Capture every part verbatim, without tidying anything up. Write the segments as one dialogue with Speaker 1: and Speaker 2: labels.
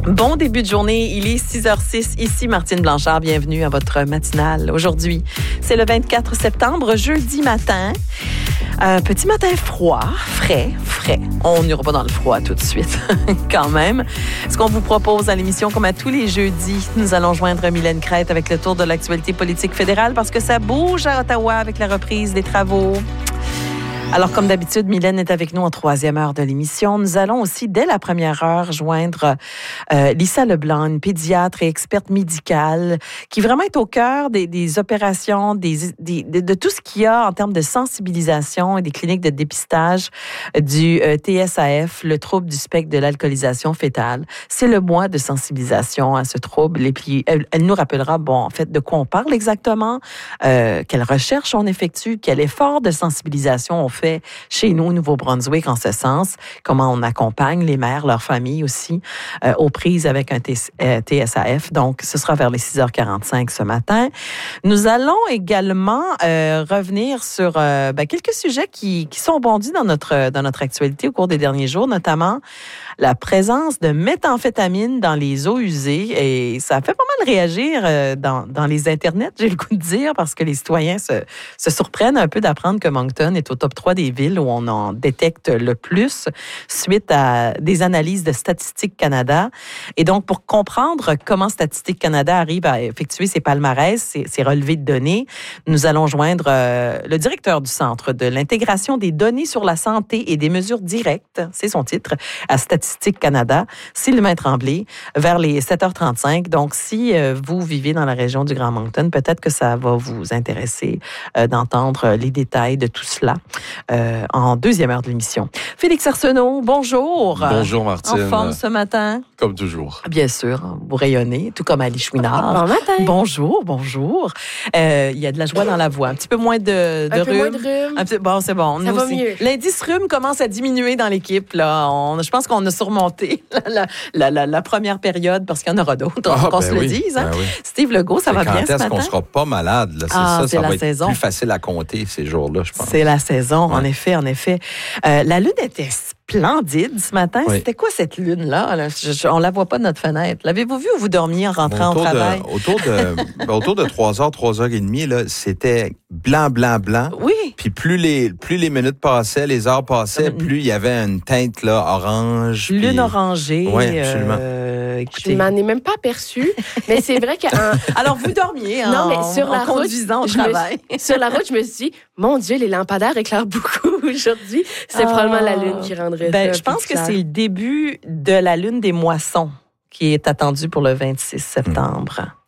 Speaker 1: Bon début de journée, il est six heures six, ici Martine Blanchard, bienvenue à votre matinale. Aujourd'hui, c'est le vingt-quatre septembre, jeudi matin. Un petit matin froid, frais, frais. On n'ira pas dans le froid tout de suite, quand même. Ce qu'on vous propose à l'émission, comme à tous les jeudis, nous allons joindre Mylène Crête avec le tour de l'actualité politique fédérale parce que ça bouge à Ottawa avec la reprise des travaux. Alors, comme d'habitude, Mylène est avec nous en troisième heure de l'émission. Nous allons aussi, dès la première heure, joindre euh, Lisa Leblanc, une pédiatre et experte médicale, qui vraiment est au cœur des, des opérations, des, des, de, de tout ce qu'il y a en termes de sensibilisation et des cliniques de dépistage du euh, T S A F, le trouble du spectre de l'alcoolisation fœtale. C'est le mois de sensibilisation à ce trouble. Et puis, elle, elle nous rappellera, bon, en fait, de quoi on parle exactement, euh, quelle recherche on effectue, quel effort de sensibilisation on fait fait chez nous au Nouveau-Brunswick en ce sens, comment on accompagne les mères, leurs familles aussi, euh, aux prises avec un T S A F. Donc, ce sera vers les six heures quarante-cinq ce matin. Nous allons également euh, revenir sur euh, ben, quelques sujets qui, qui sont bondis dans notre, dans notre actualité au cours des derniers jours, notamment la présence de méthamphétamine dans les eaux usées. Et ça fait pas mal réagir euh, dans, dans les internets, j'ai le goût de dire, parce que les citoyens se, se surprennent un peu d'apprendre que Moncton est au top trois des villes où on en détecte le plus suite à des analyses de Statistique Canada. Et donc, pour comprendre comment Statistique Canada arrive à effectuer ses palmarès, ses, ses relevés de données, nous allons joindre euh, le directeur du Centre de l'intégration des données sur la santé et des mesures directes, c'est son titre, à Statistique Canada, Sylvain Tremblay, vers les sept heures trente-cinq. Donc, si euh, vous vivez dans la région du Grand Moncton, peut-être que ça va vous intéresser euh, d'entendre les détails de tout cela. Euh, en deuxième heure de l'émission. Félix Arsenault, bonjour.
Speaker 2: Bonjour Martine.
Speaker 1: En forme ce matin?
Speaker 2: Comme toujours.
Speaker 1: Bien sûr, vous rayonnez, tout comme Ali Chouinard.
Speaker 3: Bon matin.
Speaker 1: Bonjour, bonjour. Euh, il y a de la joie dans la voix, un petit peu moins de, de
Speaker 3: un
Speaker 1: rhume.
Speaker 3: peu moins de rhume.
Speaker 1: Un petit, bon, c'est bon.
Speaker 3: Ça
Speaker 1: nous
Speaker 3: va
Speaker 1: aussi.
Speaker 3: mieux.
Speaker 1: L'indice rhume commence à diminuer dans l'équipe. Là. On, je pense qu'on a surmonté la, la, la, la première période parce qu'il y en aura d'autres,
Speaker 2: ah,
Speaker 1: qu'on
Speaker 2: ben
Speaker 1: se
Speaker 2: oui,
Speaker 1: le dise. Hein?
Speaker 2: Ben oui.
Speaker 1: Steve Legault, ça
Speaker 2: c'est
Speaker 1: va bien ce matin?
Speaker 2: Quand est-ce qu'on sera pas malade? Là? C'est
Speaker 1: ah,
Speaker 2: ça,
Speaker 1: c'est
Speaker 2: ça
Speaker 1: la
Speaker 2: va
Speaker 1: saison.
Speaker 2: être plus facile à compter ces jours-là, je pense.
Speaker 1: C'est la saison,
Speaker 2: ouais.
Speaker 1: en effet, en effet. Euh, la lune était splendide ce matin.
Speaker 2: Oui.
Speaker 1: C'était quoi cette lune-là? Là? Je, je, on la voit pas de notre fenêtre. L'avez-vous vu où vous dormiez en rentrant
Speaker 2: bon,
Speaker 1: au travail?
Speaker 2: De, autour de, ben, autour de trois heures, trois heures trente, là, c'était blanc, blanc, blanc.
Speaker 1: Oui.
Speaker 2: Puis plus les, plus les minutes passaient, les heures passaient, plus il y avait une teinte là, orange.
Speaker 1: Lune
Speaker 2: puis...
Speaker 1: orangée.
Speaker 2: Oui, absolument.
Speaker 1: Euh,
Speaker 3: Je m'en ai même pas aperçue, mais c'est vrai que... En...
Speaker 1: Alors, vous dormiez en,
Speaker 3: non, mais sur
Speaker 1: en
Speaker 3: la
Speaker 1: conduisant
Speaker 3: route,
Speaker 1: au travail.
Speaker 3: Me, sur la route, je me suis dit, mon Dieu, les lampadaires éclairent beaucoup aujourd'hui. C'est oh. probablement la lune qui rendrait
Speaker 1: ben,
Speaker 3: ça.
Speaker 1: Je pense que c'est le début de la lune des moissons qui est attendue pour le vingt-six septembre. Mmh.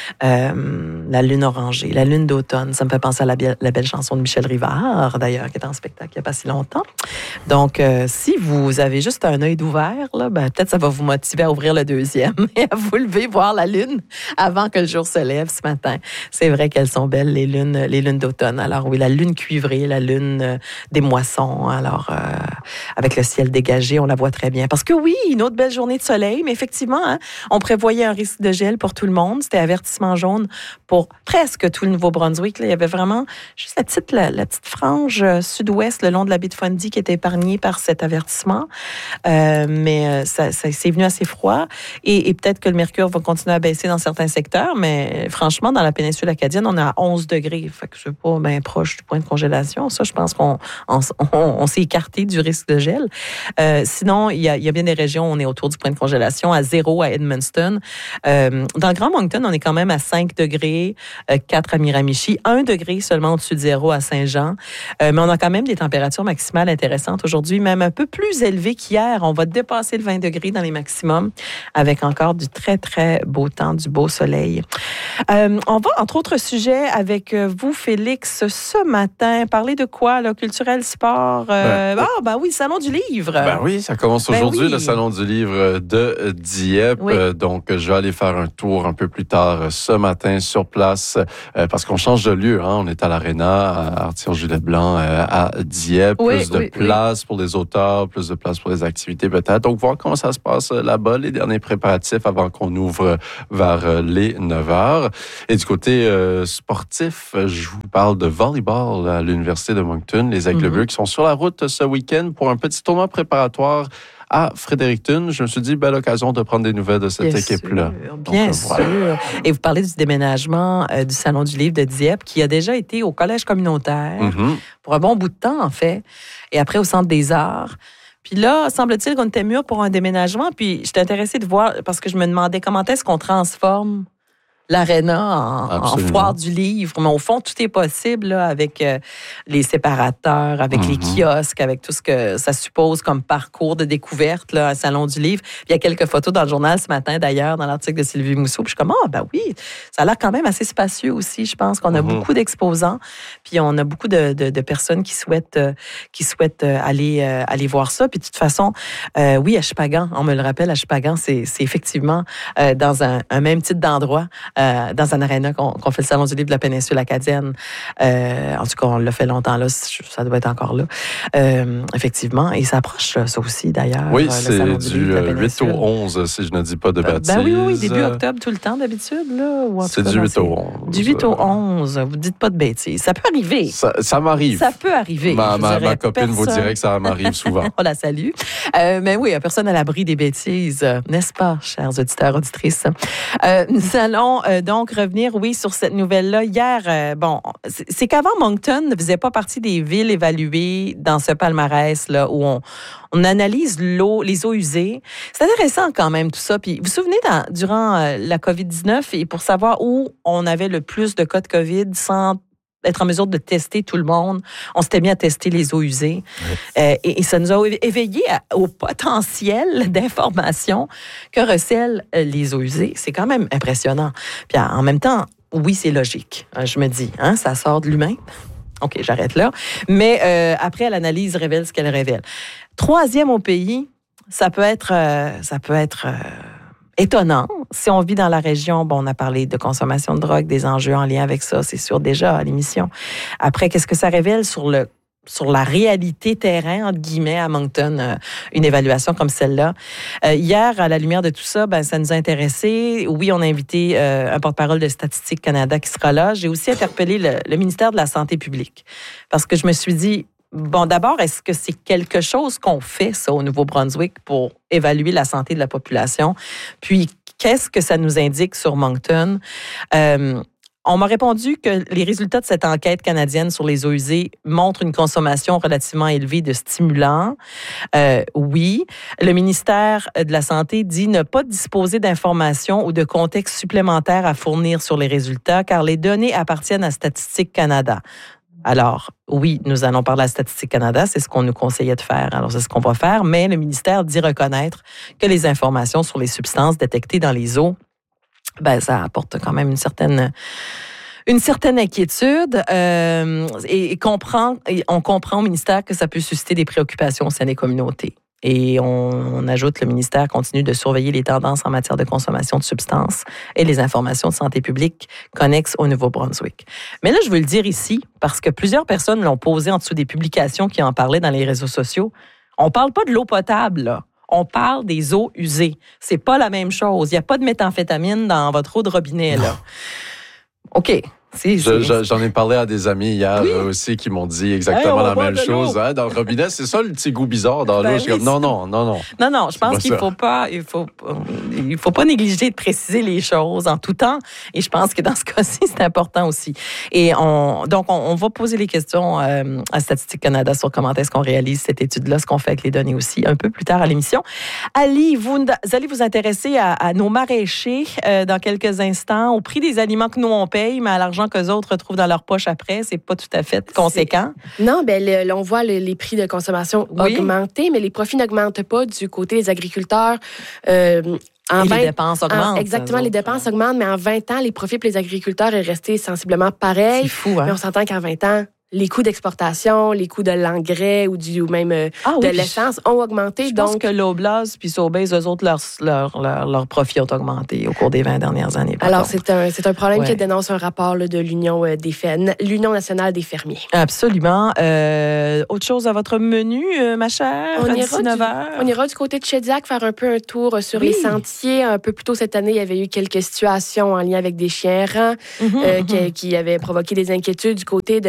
Speaker 1: Euh, la lune orangée, la lune d'automne, ça me fait penser à la, be- la belle chanson de Michel Rivard, d'ailleurs, qui est en spectacle il n'y a pas si longtemps. Donc, euh, si vous avez juste un œil d'ouvert, là, ben, peut-être ça va vous motiver à ouvrir le deuxième et à vous lever voir la lune avant que le jour se lève ce matin. C'est vrai qu'elles sont belles, les lunes, les lunes d'automne. Alors oui, la lune cuivrée, la lune euh, des moissons. Alors, euh, avec le ciel dégagé, on la voit très bien. Parce que oui, une autre belle journée de soleil, mais effectivement, hein, on prévoyait un risque de gel pour tout le monde. C'était avertissement jaune pour presque tout le Nouveau-Brunswick. Là, il y avait vraiment juste la petite, la, la petite frange sud-ouest le long de la baie de Fundy qui était épargnée par cet avertissement. Euh, mais ça, ça, c'est venu assez froid. Et, et peut-être que le mercure va continuer à baisser dans certains secteurs, mais franchement, dans la péninsule acadienne, on est à onze degrés. Fait que c'est pas bien proche du point de congélation. Ça, je pense qu'on on, on, on s'est écarté du risque de gel. Euh, sinon, il y, a, il y a bien des régions où on est autour du point de congélation, à zéro à Edmundston. Euh, dans le Grand Moncton, on est quand même à cinq degrés, euh, quatre à Miramichi, un degré seulement au-dessus de zéro à Saint-Jean. Euh, mais on a quand même des températures maximales intéressantes aujourd'hui, même un peu plus élevées qu'hier. On va dépasser le vingt degrés dans les maximums avec encore du très, très beau temps, du beau soleil. Euh, on va, entre autres sujets, avec vous, Félix, ce matin, parler de quoi, là? Culturel, sport? Euh, ben, ah, ben oui, Salon du livre.
Speaker 2: Ben oui, ça commence aujourd'hui, ben oui. Le Salon du livre de Dieppe. Oui. Euh, donc, je vais aller faire un tour un peu plus tard ce matin sur place euh, parce qu'on change de lieu. Hein. On est à l'Arena, à Arthur-Julet-Blanc, euh, à Dieppe. Oui, plus de oui, place oui. pour les auteurs, plus de place pour les activités peut-être. Donc, voir comment ça se passe là-bas, les derniers préparatifs avant qu'on ouvre vers les neuf heures. Et du côté euh, sportif, je vous parle de volleyball à l'Université de Moncton. Les Aigles Bleus mm-hmm. qui sont sur la route ce week-end pour un petit tournoi préparatoire à Fredericton. Je me suis dit, belle occasion de prendre des nouvelles de cette
Speaker 1: bien
Speaker 2: équipe-là.
Speaker 1: Sûr, bien Donc, sûr. Voilà. Et vous parlez du déménagement euh, du Salon du livre de Dieppe, qui a déjà été au collège communautaire mm-hmm. pour un bon bout de temps, en fait, et après au Centre des arts. Puis là, semble-t-il qu'on était mûr pour un déménagement. Puis j'étais intéressée de voir, parce que je me demandais comment est-ce qu'on transforme l'aréna en, en foire du livre. Mais au fond, tout est possible là, avec euh, les séparateurs, avec mm-hmm. les kiosques, avec tout ce que ça suppose comme parcours de découverte là, à Salon du livre. Puis il y a quelques photos dans le journal ce matin, d'ailleurs, dans l'article de Sylvie Mousseau. Puis je suis comme, ah, ben oui, ça a l'air quand même assez spacieux aussi. Je pense qu'on a mm-hmm. beaucoup d'exposants. Puis on a beaucoup de, de, de personnes qui souhaitent, euh, qui souhaitent euh, aller, euh, aller voir ça. Puis de toute façon, euh, oui, à Chupagan, on me le rappelle, à Chupagan, c'est, c'est effectivement euh, dans un, un même type d'endroit. Euh, dans un aréna qu'on, qu'on fait le Salon du livre de la péninsule acadienne. Euh, en tout cas, on l'a fait longtemps là, ça doit être encore là. Euh, effectivement, et ça approche ça aussi d'ailleurs.
Speaker 2: Oui, le c'est Salon du, du huit au onze, si je ne dis pas de bêtises.
Speaker 1: Ben oui, oui, début octobre tout le temps d'habitude. Là, ou en
Speaker 2: c'est
Speaker 1: tout cas,
Speaker 2: du huit au onze.
Speaker 1: Du huit au onze, vous dites pas de bêtises. Ça peut arriver.
Speaker 2: Ça, ça m'arrive.
Speaker 1: Ça peut arriver.
Speaker 2: Ma, ma, ma copine personne... vous dirait que ça m'arrive souvent.
Speaker 1: On la salue. Euh, mais oui, personne à l'abri des bêtises, n'est-ce pas, chers auditeurs, auditrices? Euh, nous allons euh, donc revenir, oui, sur cette nouvelle-là. Hier, euh, bon, c'est, c'est qu'avant, Moncton ne faisait pas partie des villes évaluées dans ce palmarès-là où on, on analyse l'eau, les eaux usées. C'est intéressant quand même tout ça. Puis, vous vous souvenez, dans, durant euh, la covid dix-neuf, et pour savoir où on avait le plus de cas de COVID sans être en mesure de tester tout le monde, on s'était mis à tester les eaux usées. Oui. Euh, et, et ça nous a éveillé à, au potentiel d'information que recèlent euh, les eaux usées. C'est quand même impressionnant. Puis en même temps, oui, c'est logique. Je me dis, hein, ça sort de l'humain. OK, j'arrête là. Mais euh, après, l'analyse révèle ce qu'elle révèle. Troisième au pays, ça peut être... Euh, ça peut être euh, étonnant. Si on vit dans la région, bon, on a parlé de consommation de drogue, des enjeux en lien avec ça, c'est sûr déjà à l'émission. Après, qu'est-ce que ça révèle sur le sur la réalité terrain, entre guillemets, à Moncton, euh, une évaluation comme celle-là. Euh, hier, à la lumière de tout ça, ben, ça nous a intéressés. Oui, on a invité euh, un porte-parole de Statistique Canada qui sera là. J'ai aussi interpellé le, le ministère de la Santé publique parce que je me suis dit, bon, d'abord, est-ce que c'est quelque chose qu'on fait, ça, au Nouveau-Brunswick pour évaluer la santé de la population? Puis, qu'est-ce que ça nous indique sur Moncton? Euh, on m'a répondu que les résultats de cette enquête canadienne sur les eaux usées montrent une consommation relativement élevée de stimulants. Euh, oui. Le ministère de la Santé dit ne pas disposer d'informations ou de contexte supplémentaire à fournir sur les résultats, car les données appartiennent à Statistique Canada. Alors, oui, nous allons parler à Statistique Canada, c'est ce qu'on nous conseillait de faire. Alors, c'est ce qu'on va faire, mais le ministère dit reconnaître que les informations sur les substances détectées dans les eaux, ben, ça apporte quand même une certaine... Une certaine inquiétude euh, et, et, comprend, et on comprend au ministère que ça peut susciter des préoccupations au sein des communautés. Et on, on ajoute, le ministère continue de surveiller les tendances en matière de consommation de substances et les informations de santé publique connexes au Nouveau-Brunswick. Mais là, je veux le dire ici, parce que plusieurs personnes l'ont posé en dessous des publications qui en parlaient dans les réseaux sociaux. On ne parle pas de l'eau potable, là. On parle des eaux usées. C'est pas la même chose. Il n'y a pas de méthamphétamine dans votre eau de robinet, là. OK. C'est,
Speaker 2: je, je, j'en ai parlé à des amis hier oui. aussi qui m'ont dit exactement hey, la même chose. Hein, dans le robinet, c'est ça le petit goût bizarre dans ben l'eau. Oui, je suis comme, non, non, non, non.
Speaker 1: Non, non, je pense qu'il ne faut pas, il faut, il faut pas négliger de préciser les choses en tout temps. Et je pense que dans ce cas-ci, c'est important aussi. Et on, donc, on, on va poser les questions euh, à Statistique Canada sur comment est-ce qu'on réalise cette étude-là, ce qu'on fait avec les données aussi, un peu plus tard à l'émission. Ali, vous, vous allez vous intéresser à, à nos maraîchers euh, dans quelques instants, au prix des aliments que nous, on paye, mais à l'argent qu'eux autres retrouvent dans leur poche après, c'est pas tout à fait conséquent.
Speaker 3: C'est... Non, bien, le, on voit le, les prix de consommation oui. augmenter, mais les profits n'augmentent pas du côté des agriculteurs. Euh,
Speaker 1: En Et vingt, les dépenses augmentent.
Speaker 3: En, exactement, les dépenses augmentent, mais en vingt ans, les profits pour les agriculteurs est resté sensiblement pareil.
Speaker 1: C'est fou, hein?
Speaker 3: Mais on s'entend qu'en vingt ans, les coûts d'exportation, les coûts de l'engrais ou, du, ou même euh, ah, oui, de l'essence ont augmenté.
Speaker 1: Je
Speaker 3: donc...
Speaker 1: pense que l'Oblast puis Sobeys, eux autres, leurs leur, leur, leur profits ont augmenté au cours des vingt dernières années.
Speaker 3: Alors, c'est un, c'est un problème ouais. qui dénonce un rapport là, de l'Union, euh, des fer... l'Union nationale des fermiers.
Speaker 1: Absolument. Euh, autre chose à votre menu, euh, ma chère,
Speaker 3: on
Speaker 1: à
Speaker 3: ira,
Speaker 1: dix-neuf
Speaker 3: du,
Speaker 1: heures.
Speaker 3: on ira du côté de Shediac faire un peu un tour sur oui. les sentiers. Un peu plus tôt cette année, il y avait eu quelques situations en lien avec des chiens errants mm-hmm, euh, mm-hmm. Qui, qui avaient provoqué des inquiétudes du côté de l'association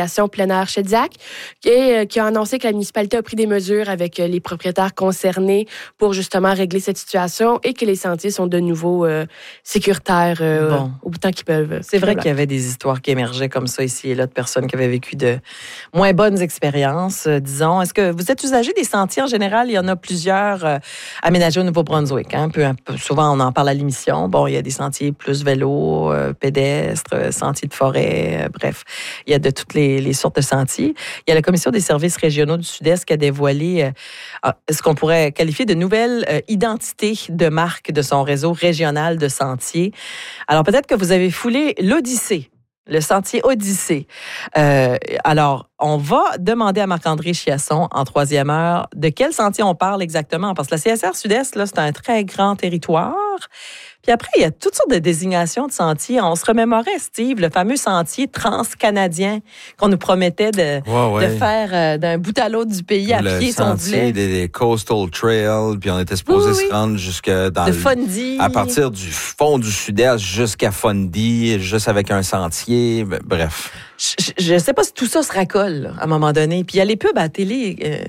Speaker 3: l'association Plein Air Shediac, qui, est, qui a annoncé que la municipalité a pris des mesures avec les propriétaires concernés pour justement régler cette situation et que les sentiers sont de nouveau euh, sécuritaires euh, bon. au bout de temps qu'ils peuvent.
Speaker 1: C'est vrai qu'il y avait des histoires qui émergeaient comme ça ici et là de personnes qui avaient vécu de moins bonnes expériences, euh, disons. Est-ce que vous êtes usager des sentiers en général? Il y en a plusieurs euh, aménagés au Nouveau-Brunswick. Hein? Peu, peu, souvent, on en parle à l'émission. Bon, il y a des sentiers plus vélo, euh, pédestres, sentiers de forêt, euh, bref. Il y a de toutes les, les sortes de sentiers. Il y a la Commission des services régionaux du Sud-Est qui a dévoilé euh, ce qu'on pourrait qualifier de nouvelle euh, identité de marque de son réseau régional de sentiers. Alors, peut-être que vous avez foulé l'Odyssée. Le sentier Odyssée. Euh, alors, on va demander à Marc-André Chiasson, en troisième heure, de quel sentier on parle exactement. Parce que la C S R Sud-Est, là, c'est un très grand territoire. Puis après, il y a toutes sortes de désignations de sentiers. On se remémorait, Steve, le fameux sentier transcanadien qu'on nous promettait de, ouais, ouais. de faire euh, d'un bout à l'autre du pays à
Speaker 4: le
Speaker 1: pied son
Speaker 4: sentier des, des Coastal Trails, puis on était supposé oui, oui. se rendre jusque dans
Speaker 1: de Fundy.
Speaker 4: À partir du fond du Sud-Est jusqu'à Fundy, juste avec un sentier, bref.
Speaker 1: Je ne sais pas si tout ça se racole là, à un moment donné. Puis il y a les pubs à la télé... Euh,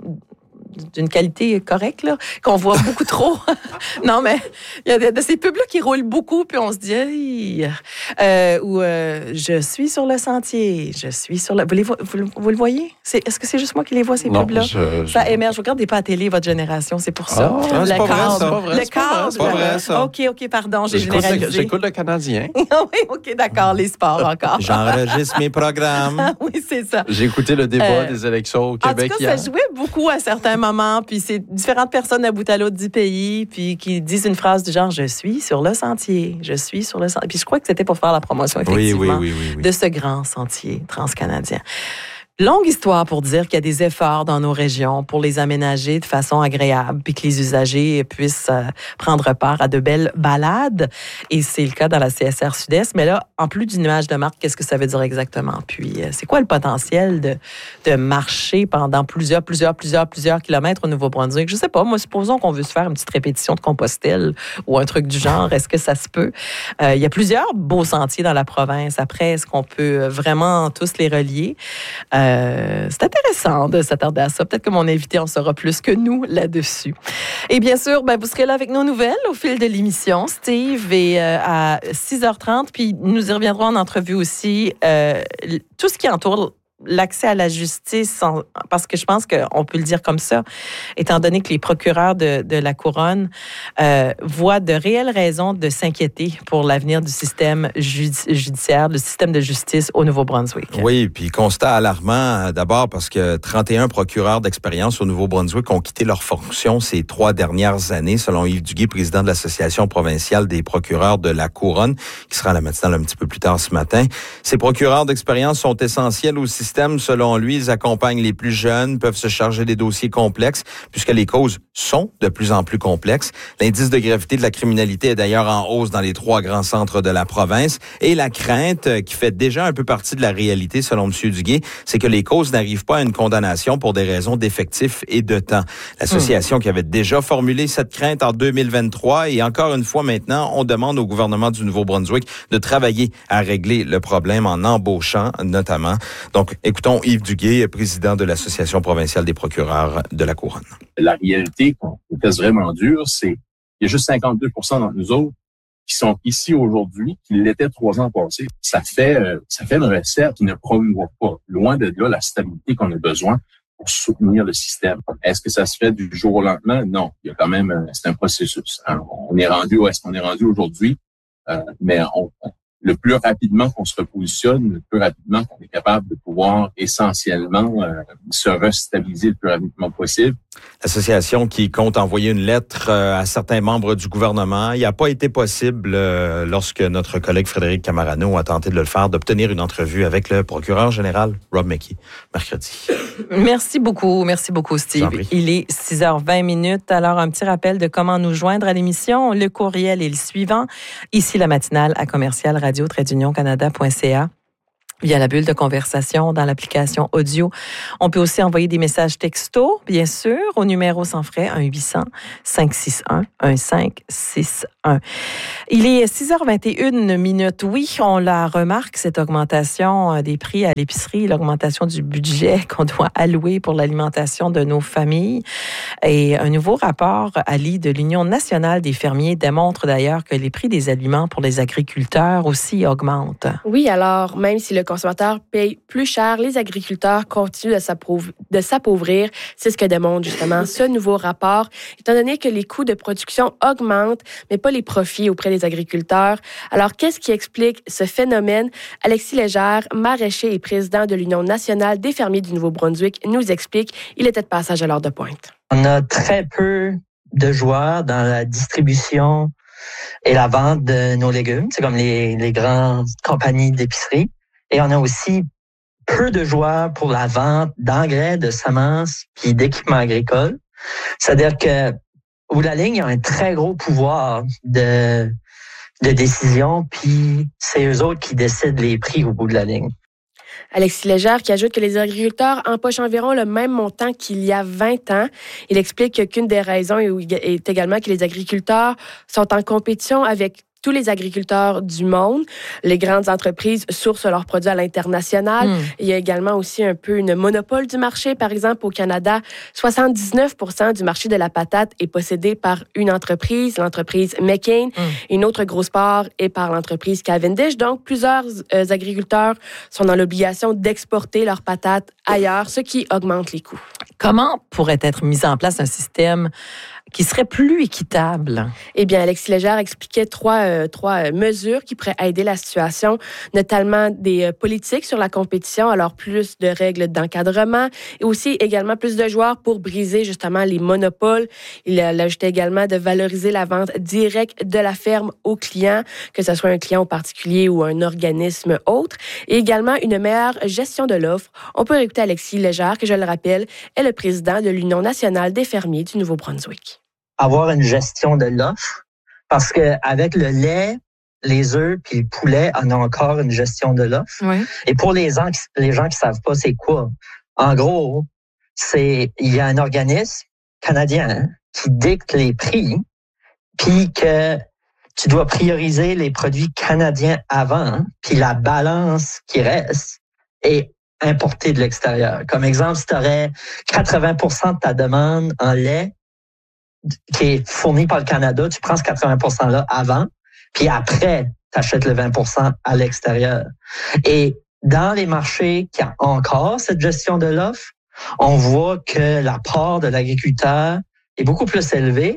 Speaker 1: d'une qualité correcte, là, qu'on voit beaucoup trop. Non, mais il y a de, de ces pubs-là qui roulent beaucoup, puis on se dit, hey, euh, ou euh, je suis sur le sentier, je suis sur le... Vous, les vo... vous, vous le voyez? C'est... Est-ce que c'est juste moi qui les vois, ces pubs-là?
Speaker 2: Je, je...
Speaker 1: Ça émerge. Vous regardez pas à la télé, votre génération, c'est pour ça.
Speaker 2: Oh,
Speaker 1: le
Speaker 2: c'est pas
Speaker 1: cadre.
Speaker 2: vrai, c'est pas vrai.
Speaker 1: Le cadre.
Speaker 2: C'est pas vrai, ça.
Speaker 1: OK, OK, pardon, j'ai
Speaker 2: j'écoute
Speaker 1: généralisé.
Speaker 2: Le, j'écoute le Canadien.
Speaker 1: Oui, OK, d'accord, les sports encore.
Speaker 4: J'enregistre mes programmes.
Speaker 1: Oui, c'est ça.
Speaker 2: J'ai écouté le débat euh, des élections au Québec
Speaker 1: en tout cas,
Speaker 2: hier.
Speaker 1: Ça jouait beaucoup à certains moments, puis c'est différentes personnes à bout à l'autre du pays, puis qui disent une phrase du genre « Je suis sur le sentier, je suis sur le sentier ». Puis je crois que c'était pour faire la promotion, effectivement,
Speaker 4: oui, oui, oui, oui, oui.
Speaker 1: de ce grand sentier transcanadien. Longue histoire pour dire qu'il y a des efforts dans nos régions pour les aménager de façon agréable, puis que les usagers puissent euh, prendre part à de belles balades. Et c'est le cas dans la C S R Sud-Est. Mais là, en plus d'une image de marque, qu'est-ce que ça veut dire exactement? Puis, euh, c'est quoi le potentiel de, de marcher pendant plusieurs, plusieurs, plusieurs, plusieurs kilomètres au Nouveau-Brunswick? Je sais pas. Moi, supposons qu'on veut se faire une petite répétition de Compostelle ou un truc du genre. Est-ce que ça se peut? Euh, il y a plusieurs beaux sentiers dans la province. Après, est-ce qu'on peut vraiment tous les relier? Euh, Euh, c'est intéressant de s'attarder à ça. Peut-être que mon invité en saura plus que nous là-dessus. Et bien sûr, ben, vous serez là avec nos nouvelles au fil de l'émission, Steve, et euh, à six heures trente. Puis nous y reviendrons en entrevue aussi. Euh, tout ce qui entoure l'accès à la justice, parce que je pense qu'on peut le dire comme ça, étant donné que les procureurs de, de la Couronne euh, voient de réelles raisons de s'inquiéter pour l'avenir du système judi- judiciaire, du système de justice au Nouveau-Brunswick.
Speaker 4: Oui, puis constat alarmant, d'abord parce que trente et un procureurs d'expérience au Nouveau-Brunswick ont quitté leur fonction ces trois dernières années, selon Yves Duguay, président de l'Association provinciale des procureurs de la Couronne, qui sera à la matinale un petit peu plus tard ce matin. Ces procureurs d'expérience sont essentiels au système. Selon lui, ils accompagnent les plus jeunes, peuvent se charger des dossiers complexes, puisque les causes sont de plus en plus complexes. L'indice de gravité de la criminalité est d'ailleurs en hausse dans les trois grands centres de la province. Et la crainte, qui fait déjà un peu partie de la réalité, selon M. Duguay, c'est que les causes n'arrivent pas à une condamnation pour des raisons d'effectifs et de temps. L'association mmh. qui avait déjà formulé cette crainte en deux mille vingt-trois, et encore une fois maintenant, on demande au gouvernement du Nouveau-Brunswick de travailler à régler le problème en embauchant notamment. Donc, écoutons Yves Duguay, président de l'Association provinciale des procureurs de la Couronne.
Speaker 5: La réalité qu'on teste vraiment dure, c'est qu'il y a juste cinquante-deux pour cent d'entre nous autres qui sont ici aujourd'hui, qui l'étaient trois ans passés. Ça fait, euh, ça fait une recette qui ne promouvoit pas, loin de là, la stabilité qu'on a besoin pour soutenir le système. Est-ce que ça se fait du jour au lendemain? Non. Il y a quand même, c'est un processus. Alors, on est rendu où est-ce qu'on est rendu aujourd'hui? Euh, mais on, on le plus rapidement qu'on se repositionne, le plus rapidement qu'on est capable de pouvoir essentiellement euh, se restabiliser le plus rapidement possible.
Speaker 4: L'association qui compte envoyer une lettre euh, à certains membres du gouvernement. Il n'a pas été possible, euh, lorsque notre collègue Frédéric Camarano a tenté de le faire, d'obtenir une entrevue avec le procureur général Rob McKee, mercredi.
Speaker 1: Merci beaucoup. Merci beaucoup, Steve. Il est six heures vingt minutes. Alors, un petit rappel de comment nous joindre à l'émission. Le courriel est le suivant. Ici, la matinale à commercial radio trait d'union canada point c a. via la bulle de conversation dans l'application audio. On peut aussi envoyer des messages textos, bien sûr, au numéro sans frais un huit cents cinq six un un cinq six un. Il est six heures vingt et une minutes. Oui, on la remarque, cette augmentation des prix à l'épicerie, l'augmentation du budget qu'on doit allouer pour l'alimentation de nos familles. Et un nouveau rapport, Ali, de l'Union nationale des fermiers démontre d'ailleurs que les prix des aliments pour les agriculteurs aussi augmentent.
Speaker 3: Oui, alors, même si le consommateur paye plus cher, les agriculteurs continuent de, s'appauvrir, de s'appauvrir. C'est ce que démontre justement ce nouveau rapport, étant donné que les coûts de production augmentent, mais pas les profits auprès des agriculteurs. Alors, qu'est-ce qui explique ce phénomène? Alexis Légère, maraîcher et président de l'Union nationale des fermiers du Nouveau-Brunswick, nous explique. Il était de passage à l'heure de pointe.
Speaker 6: On a très peu de joueurs dans la distribution et la vente de nos légumes. C'est comme les, les grandes compagnies d'épicerie. Et on a aussi peu de joueurs pour la vente d'engrais, de semences puis d'équipements agricoles. C'est-à-dire que au bout de la ligne, il y a un très gros pouvoir de, de décision, puis c'est eux autres qui décident les prix au bout de la ligne.
Speaker 3: Alexis Légère qui ajoute que les agriculteurs empochent environ le même montant qu'il y a vingt ans. Il explique qu'une des raisons est également que les agriculteurs sont en compétition avec tous les agriculteurs du monde. Les grandes entreprises sourcent leurs produits à l'international. Mmh. Il y a également aussi un peu une monopole du marché. Par exemple, au Canada, soixante-dix-neuf pour cent du marché de la patate est possédé par une entreprise, l'entreprise McCain. Mmh. Une autre grosse part est par l'entreprise Cavendish. Donc, plusieurs euh, agriculteurs sont dans l'obligation d'exporter leurs patates ailleurs, ce qui augmente les coûts.
Speaker 1: Comment pourrait être mis en place un système qui serait plus équitable?
Speaker 3: Eh bien, Alexis Légère expliquait trois, euh, trois mesures qui pourraient aider la situation, notamment des euh, politiques sur la compétition, alors plus de règles d'encadrement et aussi également plus de joueurs pour briser justement les monopoles. Il a ajouté également de valoriser la vente directe de la ferme au client, que ce soit un client au particulier ou un organisme autre, et également une meilleure gestion de l'offre. On peut écouter Alexis Légère, que je le rappelle, est le président de l'Union nationale des fermiers du Nouveau-Brunswick.
Speaker 6: Avoir une gestion de l'offre, parce que avec le lait, les œufs puis le poulet, on a encore une gestion de l'offre. Oui. Et pour les gens, les gens qui savent pas c'est quoi, en gros, c'est il y a un organisme canadien qui dicte les prix, puis que tu dois prioriser les produits canadiens avant, puis la balance qui reste est importée de l'extérieur. Comme exemple, si tu aurais quatre-vingts pour cent de ta demande en lait qui est fourni par le Canada, tu prends ce quatre-vingts pour cent-là avant, puis après, tu achètes le vingt pour cent à l'extérieur. Et dans les marchés qui ont encore cette gestion de l'offre, on voit que la part de l'agriculteur est beaucoup plus élevée.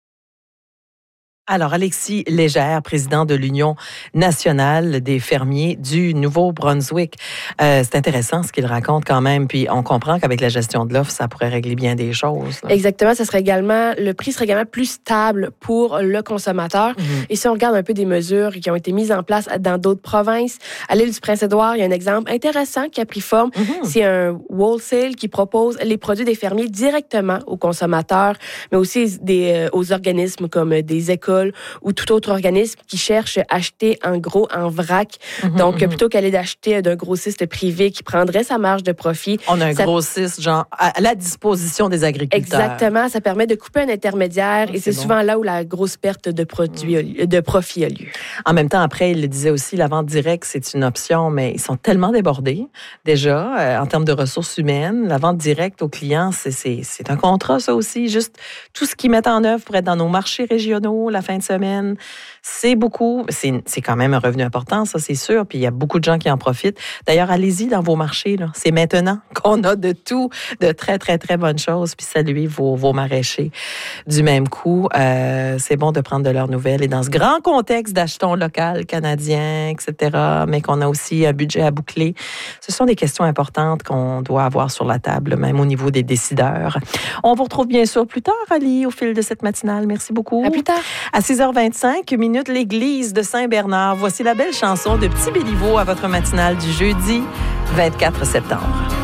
Speaker 1: Alors, Alexis Légère, président de l'Union nationale des fermiers du Nouveau-Brunswick. Euh, c'est intéressant ce qu'il raconte quand même, puis on comprend qu'avec la gestion de l'offre, ça pourrait régler bien des choses. Là.
Speaker 3: Exactement, ça serait également, le prix serait également plus stable pour le consommateur. Mm-hmm. Et si on regarde un peu des mesures qui ont été mises en place dans d'autres provinces, à l'île du Prince-Édouard, il y a un exemple intéressant qui a pris forme. Mm-hmm. C'est un wholesale qui propose les produits des fermiers directement aux consommateurs, mais aussi des, aux organismes comme des écoles ou tout autre organisme qui cherche à acheter en gros, en vrac. Mm-hmm, Donc, mm-hmm. plutôt qu'aller d'acheter d'un grossiste privé qui prendrait sa marge de profit.
Speaker 1: On a un
Speaker 3: ça...
Speaker 1: grossiste, genre, à la disposition des agriculteurs.
Speaker 3: Exactement. Ça permet de couper un intermédiaire oh, et c'est, c'est bon. Souvent là où la grosse perte de, produits mm. de profit a lieu.
Speaker 1: En même temps, après, il le disait aussi, la vente directe, c'est une option, mais ils sont tellement débordés, déjà, euh, en termes de ressources humaines. La vente directe aux clients, c'est, c'est, c'est un contrat, ça aussi. Juste tout ce qu'ils mettent en œuvre pour être dans nos marchés régionaux, la fin de semaine. C'est beaucoup, c'est, c'est quand même un revenu important, ça, c'est sûr. Puis il y a beaucoup de gens qui en profitent. D'ailleurs, allez-y dans vos marchés, là. C'est maintenant qu'on a de tout, de très, très, très bonnes choses. Puis saluez vos, vos maraîchers du même coup. Euh, c'est bon de prendre de leurs nouvelles. Et dans ce grand contexte d'achetons local, canadien, et cetera, mais qu'on a aussi un budget à boucler, ce sont des questions importantes qu'on doit avoir sur la table, même au niveau des décideurs. On vous retrouve bien sûr plus tard, Ali, au fil de cette matinale. Merci beaucoup.
Speaker 3: À plus tard.
Speaker 1: À six heures vingt-cinq minutes, l'église de Saint-Bernard. Voici la belle chanson de Petit Béliveau à votre matinale du jeudi vingt-quatre septembre.